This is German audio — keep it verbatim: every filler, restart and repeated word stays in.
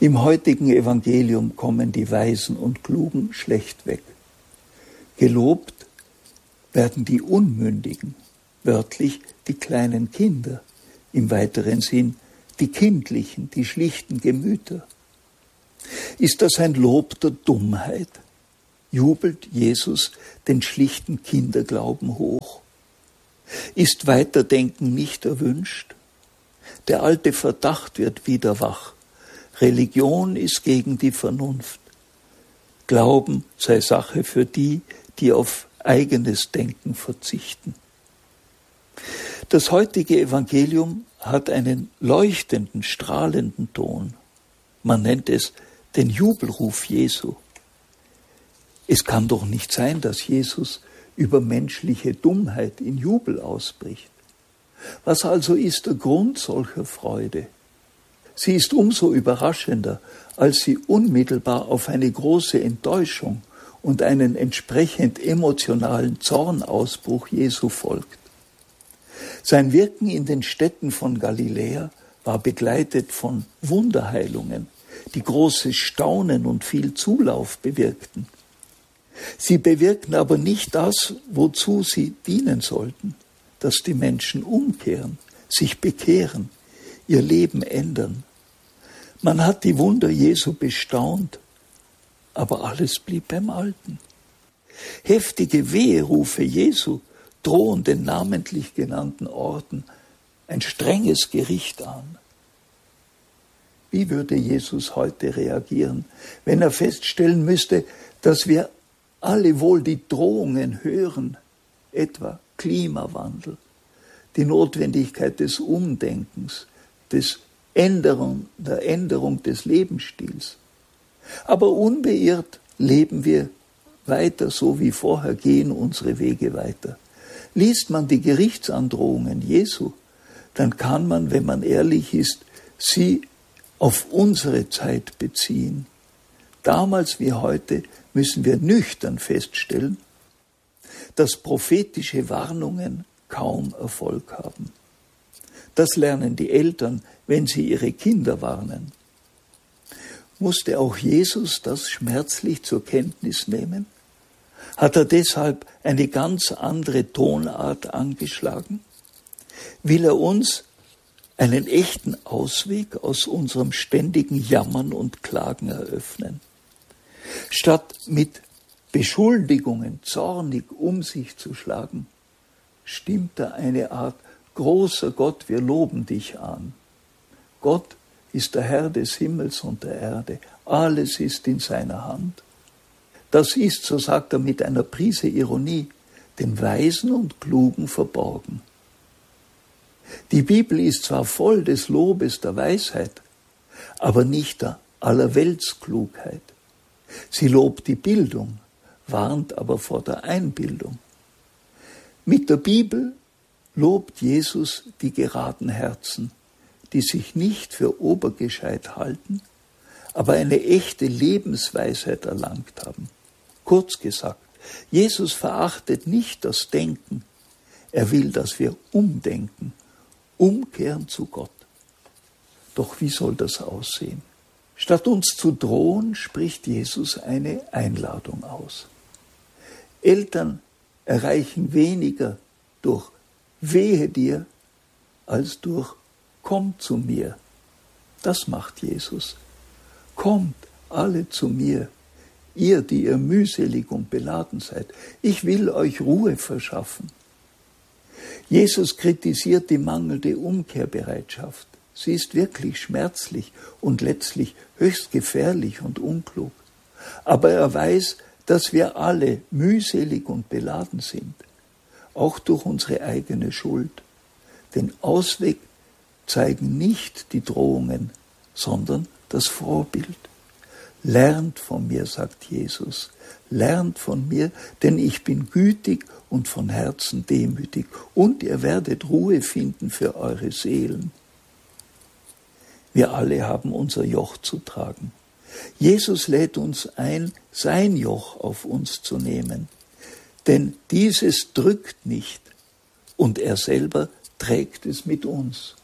Im heutigen Evangelium kommen die Weisen und Klugen schlecht weg. Gelobt werden die Unmündigen, wörtlich die kleinen Kinder, im weiteren Sinn die kindlichen, die schlichten Gemüter. Ist das ein Lob der Dummheit? Jubelt Jesus den schlichten Kinderglauben hoch? Ist Weiterdenken nicht erwünscht? Der alte Verdacht wird wieder wach. Religion ist gegen die Vernunft. Glauben sei Sache für die, die auf eigenes Denken verzichten. Das heutige Evangelium hat einen leuchtenden, strahlenden Ton. Man nennt es den Jubelruf Jesu. Es kann doch nicht sein, dass Jesus über menschliche Dummheit in Jubel ausbricht. Was also ist der Grund solcher Freude? Sie ist umso überraschender, als sie unmittelbar auf eine große Enttäuschung und einen entsprechend emotionalen Zornausbruch Jesu folgt. Sein Wirken in den Städten von Galiläa war begleitet von Wunderheilungen, die großes Staunen und viel Zulauf bewirkten. Sie bewirken aber nicht das, wozu sie dienen sollten, dass die Menschen umkehren, sich bekehren, ihr Leben ändern. Man hat die Wunder Jesu bestaunt, aber alles blieb beim Alten. Heftige Weherufe Jesu drohen den namentlich genannten Orten ein strenges Gericht an. Wie würde Jesus heute reagieren, wenn er feststellen müsste, dass wir alle wohl die Drohungen hören, etwa Klimawandel, die Notwendigkeit des Umdenkens, des Änderung, der Änderung des Lebensstils. Aber unbeirrt leben wir weiter so wie vorher, gehen unsere Wege weiter. Liest man die Gerichtsandrohungen Jesu, dann kann man, wenn man ehrlich ist, sie auf unsere Zeit beziehen. Damals wie heute müssen wir nüchtern feststellen, dass prophetische Warnungen kaum Erfolg haben. Das lernen die Eltern, wenn sie ihre Kinder warnen. Musste auch Jesus das schmerzlich zur Kenntnis nehmen? Hat er deshalb eine ganz andere Tonart angeschlagen? Will er uns einen echten Ausweg aus unserem ständigen Jammern und Klagen eröffnen? Statt mit Beschuldigungen zornig um sich zu schlagen, stimmt er eine Art großer Gott, wir loben dich an. Gott ist der Herr des Himmels und der Erde. Alles ist in seiner Hand. Das ist, so sagt er mit einer Prise Ironie, den Weisen und Klugen verborgen. Die Bibel ist zwar voll des Lobes der Weisheit, aber nicht der Allerweltsklugheit. Sie lobt die Bildung, warnt aber vor der Einbildung. Mit der Bibel lobt Jesus die geraden Herzen, die sich nicht für obergescheit halten, aber eine echte Lebensweisheit erlangt haben. Kurz gesagt, Jesus verachtet nicht das Denken, er will, dass wir umdenken, umkehren zu Gott. Doch wie soll das aussehen? Statt uns zu drohen, spricht Jesus eine Einladung aus. Eltern erreichen weniger durch Wehe dir, als durch komm zu mir. Das macht Jesus. Kommt alle zu mir, ihr, die ihr mühselig und beladen seid. Ich will euch Ruhe verschaffen. Jesus kritisiert die mangelnde Umkehrbereitschaft. Sie ist wirklich schmerzlich und letztlich höchst gefährlich und unklug. Aber er weiß, dass wir alle mühselig und beladen sind, auch durch unsere eigene Schuld. Den Ausweg zeigen nicht die Drohungen, sondern das Vorbild. Lernt von mir, sagt Jesus, lernt von mir, denn ich bin gütig und von Herzen demütig, und ihr werdet Ruhe finden für eure Seelen. Wir alle haben unser Joch zu tragen. Jesus lädt uns ein, sein Joch auf uns zu nehmen, denn dieses drückt nicht und er selber trägt es mit uns.